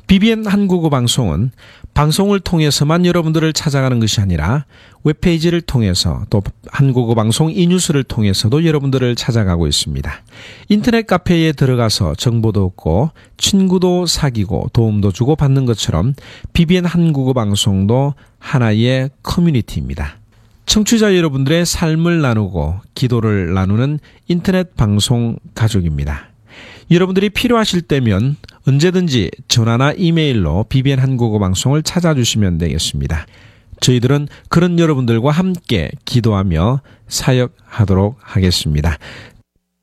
BBN 한국어 방송은 방송을 통해서만 여러분들을 찾아가는 것이 아니라 웹페이지를 통해서 또 한국어 방송 이뉴스를 통해서도 여러분들을 찾아가고 있습니다. 인터넷 카페에 들어가서 정보도 얻고 친구도 사귀고 도움도 주고 받는 것처럼 BBN 한국어 방송도 하나의 커뮤니티입니다. 청취자 여러분들의 삶을 나누고 기도를 나누는 인터넷 방송 가족입니다. 여러분들이 필요하실 때면 언제든지 전화나 이메일로 BBN 한국어 방송을 찾아주시면 되겠습니다. 저희들은 그런 여러분들과 함께 기도하며 사역하도록 하겠습니다.